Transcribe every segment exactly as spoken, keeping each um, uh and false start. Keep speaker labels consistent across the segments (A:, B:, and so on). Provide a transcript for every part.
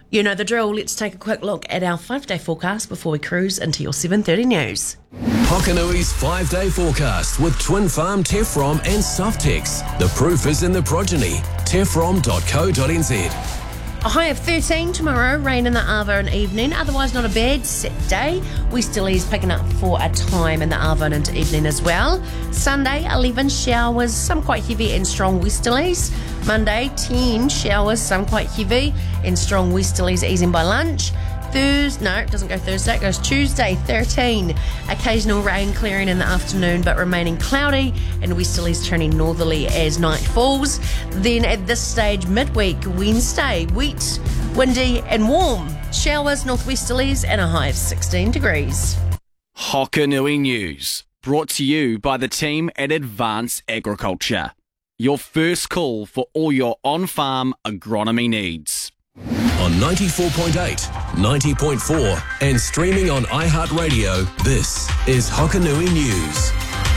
A: You know the drill. Let's take a quick look at our five-day forecast before we cruise into your seven thirty news.
B: Hokanui's five-day forecast with Twin Farm, Tefrom and Softex. The proof is in the progeny. tefrom dot co dot n z.
A: A high of thirteen tomorrow, rain in the Arvo evening, otherwise not a bad set day. Westerlies picking up for a time in the Arvo into evening as well. Sunday, eleven showers, some quite heavy and strong westerlies. Monday, ten showers, some quite heavy and strong westerlies easing by lunch. Thursday, no, it doesn't go Thursday, it goes Tuesday, thirteen. Occasional rain clearing in the afternoon but remaining cloudy and westerlies turning northerly as night falls. Then at this stage, midweek, Wednesday, wet, windy and warm. Showers, northwesterlies and a high of sixteen degrees.
C: Hokanui News, brought to you by the team at Advanced Agriculture. Your first call for all your on-farm agronomy needs.
B: On ninety-four point eight, ninety point four and streaming on iHeartRadio, this is Hokanui News.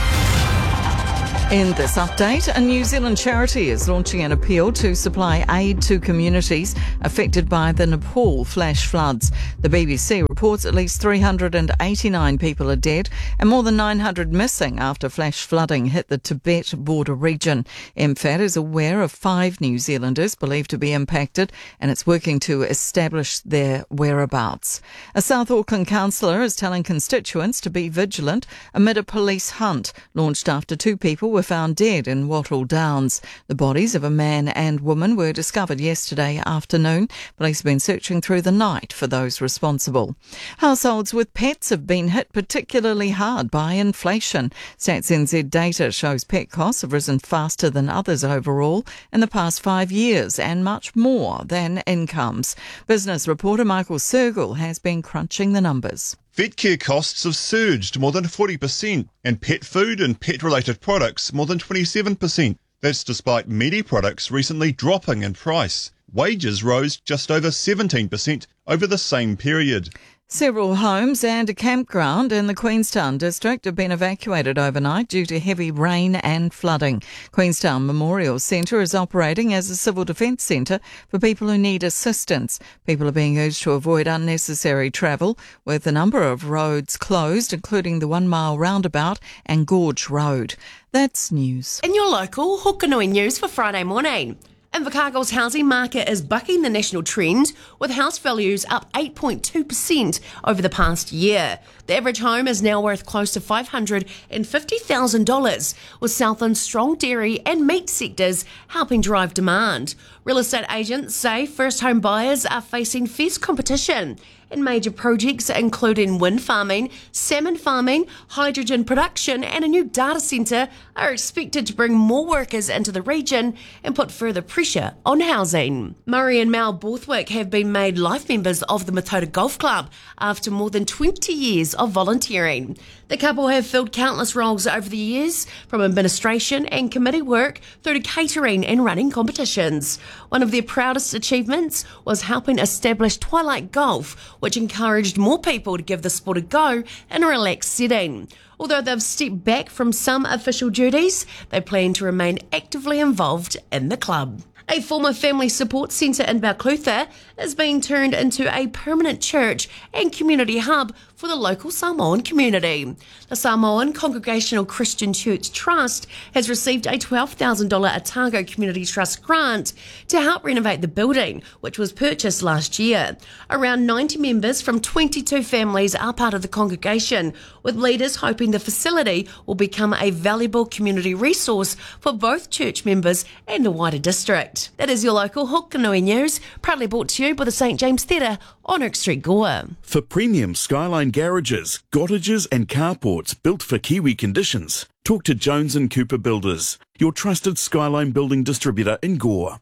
D: In this update, a New Zealand charity is launching an appeal to supply aid to communities affected by the Nepal flash floods. The B B C reports at least three hundred eighty-nine people are dead and more than nine hundred missing after flash flooding hit the Tibet border region. M F A D is aware of five New Zealanders believed to be impacted and it's working to establish their whereabouts. A South Auckland councillor is telling constituents to be vigilant amid a police hunt launched after two people were found dead in Wattle Downs. The bodies of a man and woman were discovered yesterday afternoon. Police have been searching through the night for those responsible. Households with pets have been hit particularly hard by inflation. Stats N Z data shows pet costs have risen faster than others overall in the past five years and much more than incomes. Business reporter Michael Sergel has been crunching the numbers.
E: Vet care costs have surged more than forty percent and pet food and pet-related products more than twenty-seven percent. That's despite meaty products recently dropping in price. Wages rose just over seventeen percent over the same period.
D: Several homes and a campground in the Queenstown district have been evacuated overnight due to heavy rain and flooding. Queenstown Memorial Centre is operating as a civil defence centre for people who need assistance. People are being urged to avoid unnecessary travel, with a number of roads closed, including the One Mile Roundabout and Gorge Road. That's news.
A: In your local Hokanui News for Friday morning. Invercargill's housing market is bucking the national trend, with house values up eight point two percent over the past year. The average home is now worth close to five hundred fifty thousand dollars, with Southland's strong dairy and meat sectors helping drive demand. Real estate agents say first home buyers are facing fierce competition in major projects including wind farming, salmon farming, hydrogen production and a new data centre are expected to bring more workers into the region and put further pressure on housing. Murray and Mal Borthwick have been made life members of the Matota Golf Club after more than twenty years of volunteering. The couple have filled countless roles over the years, from administration and committee work through to catering and running competitions. One of their proudest achievements was helping establish Twilight Golf, which encouraged more people to give the sport a go in a relaxed setting. Although they've stepped back from some official duties, they plan to remain actively involved in the club. A former family support centre in Balclutha is being turned into a permanent church and community hub for the local Samoan community. The Samoan Congregational Christian Church Trust has received a twelve thousand dollars Otago Community Trust grant to help renovate the building, which was purchased last year. Around ninety members from twenty-two families are part of the congregation, with leaders hoping the facility will become a valuable community resource for both church members and the wider district. That is your local Hokanui News, proudly brought to you by the St James Theatre on Oak Street, Gore.
F: For premium Skyline garages, cottages and carports built for Kiwi conditions, talk to Jones and Cooper Builders, your trusted Skyline building distributor in Gore.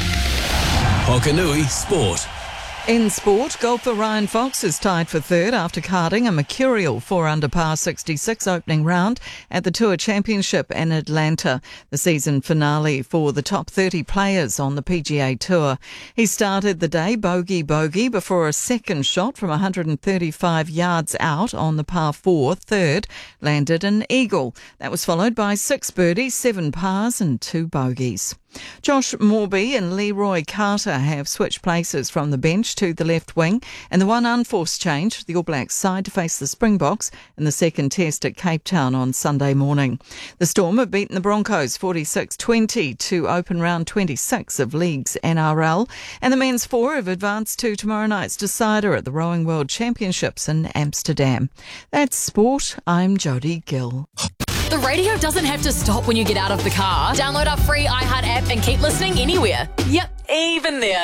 B: Hokanui Sport.
D: In sport, golfer Ryan Fox is tied for third after carding a mercurial four under par sixty-six opening round at the Tour Championship in Atlanta, the season finale for the top thirty players on the P G A Tour. He started the day bogey-bogey before a second shot from one hundred thirty-five yards out on the par four third landed an eagle. That was followed by six birdies, seven pars and two bogeys. Josh Morby and Leroy Carter have switched places from the bench to the left wing, and the one unforced change, the All Blacks side to face the Springboks in the second test at Cape Town on Sunday morning. The Storm have beaten the Broncos forty-six twenty to open round twenty-six of League's N R L, and the men's four have advanced to tomorrow night's decider at the Rowing World Championships in Amsterdam. That's sport. I'm Jodie Gill.
G: The radio doesn't have to stop when you get out of the car. Download our free iHeart app and keep listening anywhere. Yep, even there.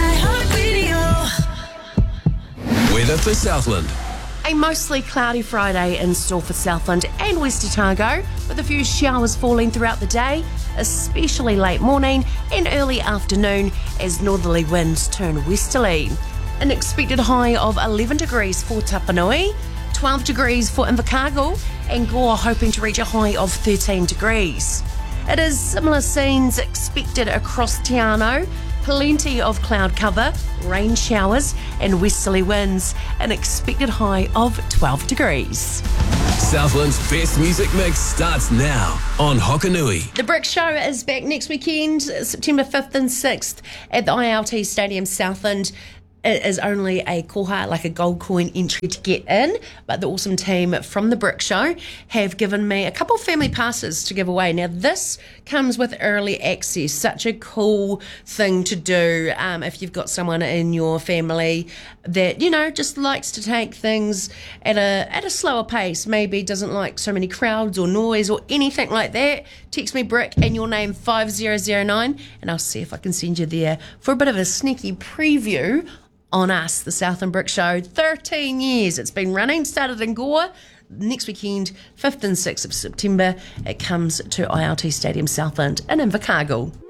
B: Weather for Southland.
A: A mostly cloudy Friday in store for Southland and West Otago, with a few showers falling throughout the day, especially late morning and early afternoon as northerly winds turn westerly. An expected high of eleven degrees for Tapanui, twelve degrees for Invercargill, and Gore hoping to reach a high of thirteen degrees. It is similar scenes expected across Te Anau. Plenty of cloud cover, rain showers and westerly winds. An expected high of twelve degrees.
B: Southland's best music mix starts now on Hokanui.
A: The Brick Show is back next weekend, September fifth and sixth at the I L T Stadium Southland. It is only a koha, like a gold coin entry to get in, but the awesome team from the Brick Show have given me a couple of family passes to give away. Now, this comes with early access, such a cool thing to do um, if you've got someone in your family that, you know, just likes to take things at a at a slower pace, maybe doesn't like so many crowds or noise or anything like that. Text me Brick and your name five zero zero nine, and I'll see if I can send you there for a bit of a sneaky preview on us, the Southland Brick Show. thirteen years it's been running, started in Gore. Next weekend, fifth and sixth of September, it comes to I L T Stadium Southland in Invercargill.